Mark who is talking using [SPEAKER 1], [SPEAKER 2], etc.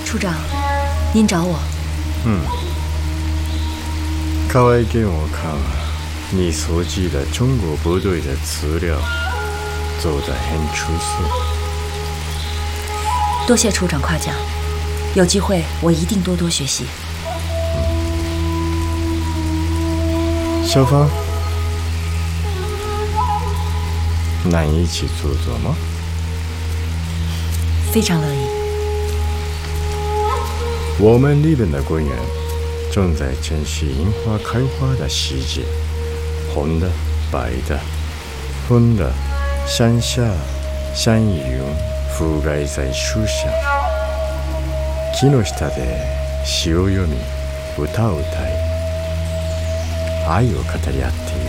[SPEAKER 1] 处长，您找我？
[SPEAKER 2] 可爱给我看你搜集了中国部队的资料，做得很出色。
[SPEAKER 1] 多谢处长夸奖，有机会我一定多多学习。
[SPEAKER 2] 小芳，能一起坐坐吗？
[SPEAKER 1] 非常乐意。
[SPEAKER 2] 我们里边的公园正在珍惜樱花开花的季节，红的、白的、粉的，山下、山云覆盖在树上。木の下で詩を読み、歌を歌い、愛を語り合っている。